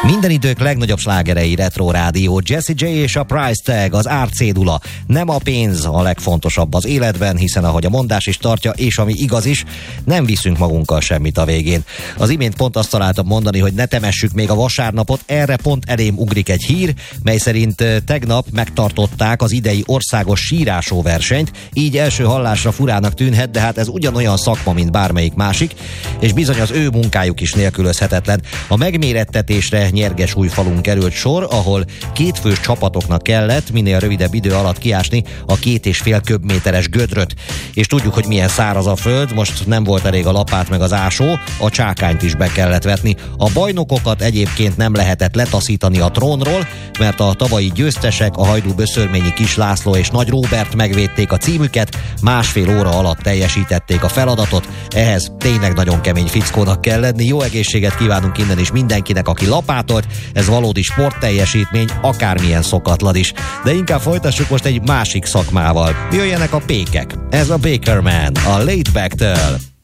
Minden idők legnagyobb slágerei, Retro Rádió, Jessie J és a Price Tag, az árcédula. Nem a pénz a legfontosabb az életben, hiszen ahogy a mondás is tartja, és ami igaz is, nem viszünk magunkkal semmit a végén. Az imént pont azt találtam mondani, hogy ne temessük még a vasárnapot, erre pont elém ugrik egy hír, mely szerint tegnap megtartották az idei országos sírásó versenyt, így első hallásra furának tűnhet, de hát ez ugyanolyan szakma, mint bármelyik másik, és bizony az ő munkájuk is nélkülözhetetlen. A megmérettetésre Nyergesújfalun került sor, ahol kétfős csapatoknak kellett minél rövidebb idő alatt kiásni a 2,5 köbméteres gödröt. És tudjuk, hogy milyen száraz a föld, most nem volt elég a lapát meg az ásó, a csákányt is be kellett vetni. A bajnokokat egyébként nem lehetett letaszítani a trónról, mert a tavalyi győztesek, a Hajdú-Böszörményi Kis László és Nagy Róbert megvédték a címüket, másfél óra alatt teljesítették a feladatot, ehhez tényleg nagyon kemény fickónak kell lenni. Jó egészséget kívánunk innen is mindenkinek, aki lapátolt, ez valódi sportteljesítmény, akármilyen szokatlan is. De inkább folytassuk most egy másik szakmával. Jöjjenek a pékek. Ez a Bakerman, a Laidback-től.